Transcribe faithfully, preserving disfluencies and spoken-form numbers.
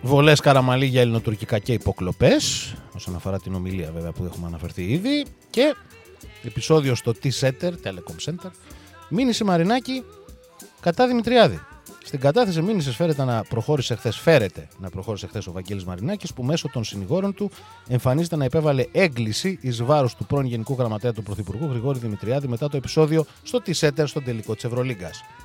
Βολές Καραμαλή για ελληνοτουρκικά και υποκλοπές, όσον αφορά την ομιλία βέβαια που έχουμε αναφερθεί ήδη. Και επεισόδιο στο T-Center, Telecom Center, μήνυση Μαρινάκη κατά Δημητριάδη. Στην κατάθεση μήνυσης φέρεται να προχώρησε χθες, φέρεται να προχώρησε χθες ο Βαγγέλης Μαρινάκης, που μέσω των συνηγόρων του εμφανίζεται να υπέβαλε έγκληση εις βάρος του πρώην Γενικού Γραμματέα του Πρωθυπουργού Γρηγόρη Δημητριάδη μετά το επεισόδιο στο T-Center στον τελικό της Ευρωλίγκας.